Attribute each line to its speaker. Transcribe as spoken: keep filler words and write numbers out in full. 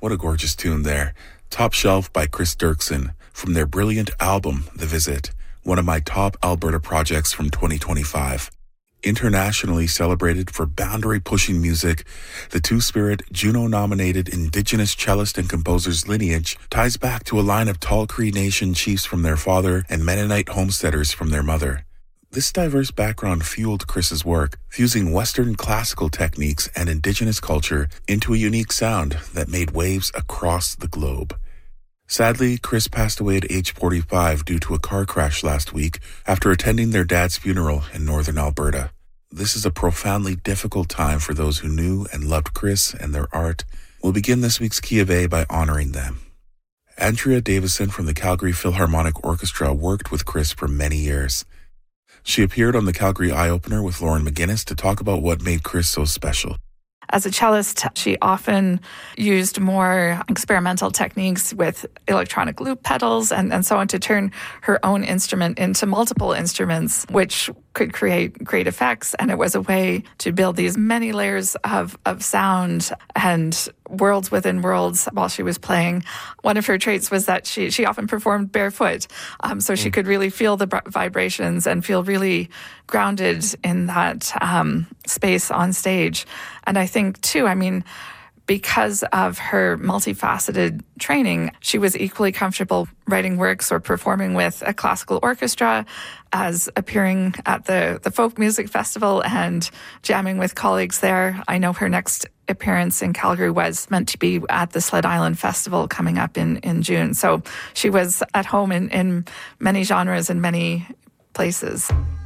Speaker 1: What a gorgeous tune there. Top Shelf by Chris Dirksen from their brilliant album, The Visit, one of my top Alberta projects from twenty twenty-five. Internationally celebrated for boundary-pushing music, the Two-Spirit Juno-nominated Indigenous cellist and composer's lineage ties back to a line of Tall Cree Nation chiefs from their father and Mennonite homesteaders from their mother. This diverse background fueled Chris's work, fusing Western classical techniques and Indigenous culture into a unique sound that made waves across the globe. Sadly, Chris passed away at age forty-five due to a car crash last week after attending their dad's funeral in northern Alberta. This is a profoundly difficult time for those who knew and loved Chris and their art. We'll begin this week's Key of A by honoring them. Andrea Davison from the Calgary Philharmonic Orchestra worked with Chris for many years. She appeared on the Calgary Eye Opener with Lauren McGinnis to talk about what made Chris so special.
Speaker 2: As a cellist, she often used more experimental techniques with electronic loop pedals and, and so on to turn her own instrument into multiple instruments, which could create great effects. And it was a way to build these many layers of, of sound and worlds within worlds while she was playing. One of her traits was that she, she often performed barefoot, um, so she mm. could really feel the vibrations and feel really grounded in that um, space on stage. And I think, too, I mean, because of her multifaceted training, she was equally comfortable writing works or performing with a classical orchestra as appearing at the, the folk music festival and jamming with colleagues there. I know her next appearance in Calgary was meant to be at the Sled Island Festival coming up in, in June. So she was at home in, in many genres and many places.